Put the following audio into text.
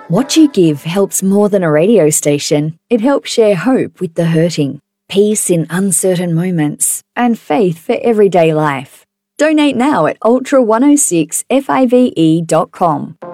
What you give helps more than a radio station. It helps share hope with the hurting, peace in uncertain moments, and faith for everyday life. Donate now at ultra106five.com.